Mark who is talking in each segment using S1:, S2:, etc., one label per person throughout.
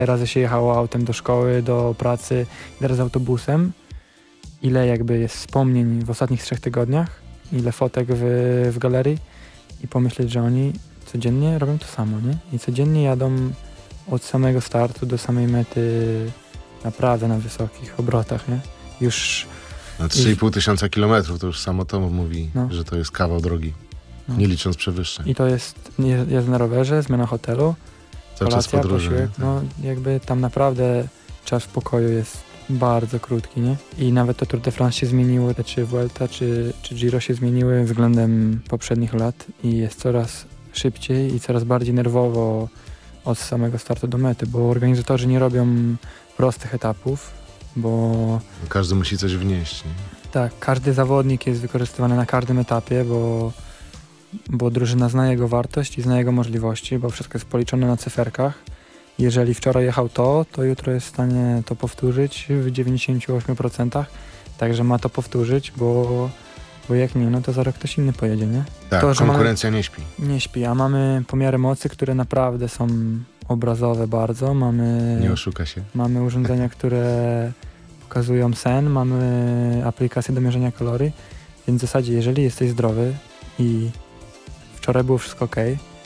S1: razy się jechało autem do szkoły, do pracy, teraz autobusem. Ile jakby jest wspomnień w ostatnich 3 tygodniach, ile fotek w galerii i pomyśleć, że oni codziennie robią to samo, nie? I codziennie jadą od samego startu do samej mety naprawdę na wysokich obrotach, nie? Już...
S2: Na 3,5 tysiąca kilometrów to już samo to mówi, że to jest kawał drogi, nie licząc przewyższeń.
S1: I to jest na rowerze, zmiana hotelu, kolacja, posiłek, jakby tam naprawdę czas w pokoju jest bardzo krótki, nie? I nawet to Tour de France się zmieniło, czy Vuelta, czy Giro się zmieniły względem poprzednich lat i jest coraz szybciej i coraz bardziej nerwowo od samego startu do mety, bo organizatorzy nie robią prostych etapów, bo...
S2: Każdy musi coś wnieść, nie?
S1: Tak, każdy zawodnik jest wykorzystywany na każdym etapie, bo drużyna zna jego wartość i zna jego możliwości, bo wszystko jest policzone na cyferkach. Jeżeli wczoraj jechał to jutro jest w stanie to powtórzyć w 98%, także ma to powtórzyć, bo jak nie, no to za rok ktoś inny pojedzie, nie?
S2: Tak, to, konkurencja nie śpi.
S1: Nie śpi, a mamy pomiary mocy, które naprawdę są obrazowe bardzo.
S2: Nie oszuka się.
S1: Mamy urządzenia, które pokazują sen, mamy aplikację do mierzenia kalorii, więc w zasadzie jeżeli jesteś zdrowy i wczoraj było wszystko ok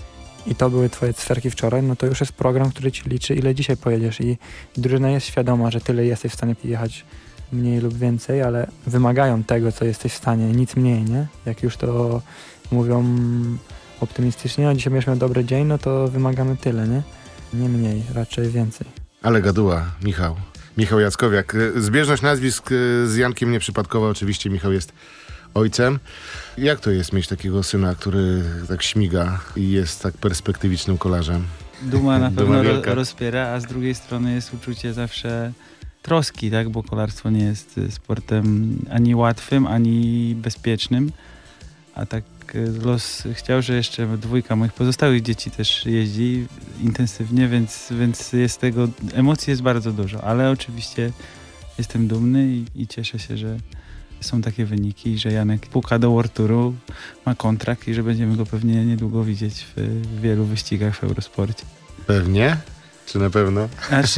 S1: i to były twoje cyferki wczoraj, no to już jest program, który ci liczy, ile dzisiaj pojedziesz i drużyna jest świadoma, że tyle jesteś w stanie jechać mniej lub więcej, ale wymagają tego, co jesteś w stanie, nic mniej, nie? Jak już to mówią optymistycznie, a dzisiaj będziesz miał dobry dzień, no to wymagamy tyle, nie? Nie mniej, raczej więcej.
S2: Ale gaduła, Michał Jackowiak. Zbieżność nazwisk z Jankiem nieprzypadkowa, oczywiście Michał jest ojcem. Jak to jest mieć takiego syna, który tak śmiga i jest tak perspektywicznym kolarzem?
S3: Duma na pewno rozpiera, a z drugiej strony jest uczucie zawsze troski, tak? Bo kolarstwo nie jest sportem ani łatwym, ani bezpiecznym. A tak los chciał, że jeszcze 2 moich pozostałych dzieci też jeździ intensywnie, więc jest tego, emocji jest bardzo dużo, ale oczywiście jestem dumny i cieszę się, że są takie wyniki, że Janek puka do World Touru, ma kontrakt i że będziemy go pewnie niedługo widzieć w wielu wyścigach w Eurosporcie.
S2: Pewnie? Czy na pewno?
S3: Znaczy,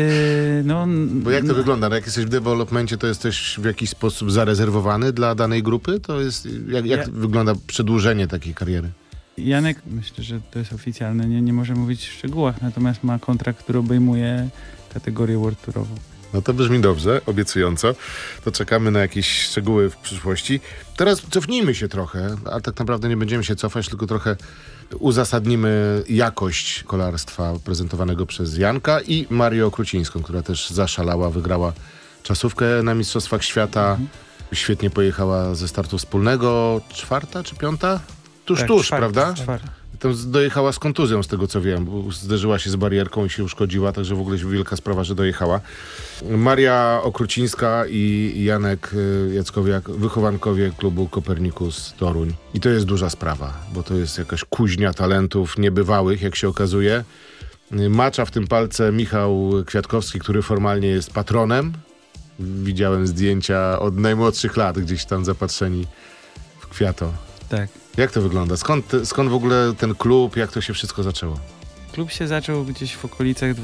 S3: no...
S2: Bo jak to wygląda? Jak jesteś w developmencie, to jesteś w jakiś sposób zarezerwowany dla danej grupy? To jest, jak wygląda przedłużenie takiej kariery?
S3: Janek, myślę, że to jest oficjalne, nie może mówić w szczegółach, natomiast ma kontrakt, który obejmuje kategorię World Tourową.
S2: No to brzmi dobrze, obiecująco. To czekamy na jakieś szczegóły w przyszłości. Teraz cofnijmy się trochę, a tak naprawdę nie będziemy się cofać, tylko trochę uzasadnimy jakość kolarstwa prezentowanego przez Janka i Marię Okrucińską, która też zaszalała, wygrała czasówkę na Mistrzostwach Świata. Świetnie pojechała ze startu wspólnego. 4. czy 5? Tuż, prawda?
S3: 4.
S2: Tam dojechała z kontuzją, z tego co wiem, bo zderzyła się z barierką i się uszkodziła, także w ogóle wielka sprawa, że dojechała. Maria Okrucińska i Janek Jackowiak, wychowankowie klubu Kopernikus Toruń. I to jest duża sprawa, bo to jest jakaś kuźnia talentów niebywałych, jak się okazuje. Macza w tym palce Michał Kwiatkowski, który formalnie jest patronem. Widziałem zdjęcia od najmłodszych lat, gdzieś tam zapatrzeni w kwiato.
S3: Tak.
S2: Jak to wygląda? Skąd w ogóle ten klub? Jak to się wszystko zaczęło?
S3: Klub się zaczął gdzieś w okolicach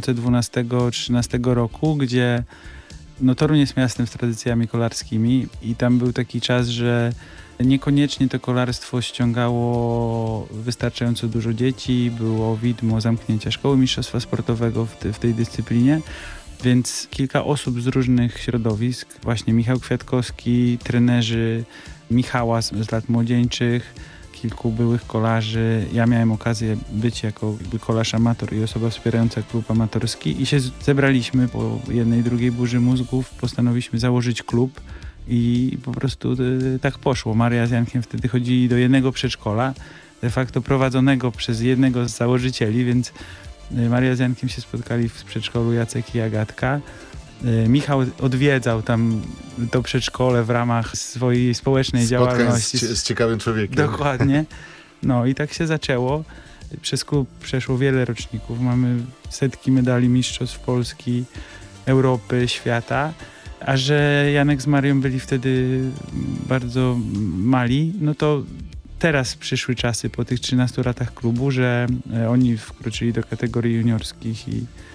S3: 2012-2013 roku, gdzie Toruń jest miastem z tradycjami kolarskimi i tam był taki czas, że niekoniecznie to kolarstwo ściągało wystarczająco dużo dzieci, było widmo zamknięcia szkoły mistrzostwa sportowego w tej dyscyplinie, więc kilka osób z różnych środowisk, właśnie Michał Kwiatkowski, trenerzy Michała z lat młodzieńczych, kilku byłych kolarzy. Ja miałem okazję być jako kolarz amator i osoba wspierająca klub amatorski i się zebraliśmy po jednej, drugiej burzy mózgów, postanowiliśmy założyć klub i po prostu tak poszło. Maria z Jankiem wtedy chodzili do jednego przedszkola, de facto prowadzonego przez jednego z założycieli, więc Maria z Jankiem się spotkali w przedszkolu Jacek i Agatka. Michał odwiedzał tam to przedszkole w ramach swojej społecznej działalności.
S2: Z ciekawym człowiekiem.
S3: Dokładnie. No i tak się zaczęło. Przez klub przeszło wiele roczników. Mamy setki medali mistrzostw Polski, Europy, świata. A że Janek z Marią byli wtedy bardzo mali, no to teraz przyszły czasy po tych 13 latach klubu, że oni wkroczyli do kategorii juniorskich i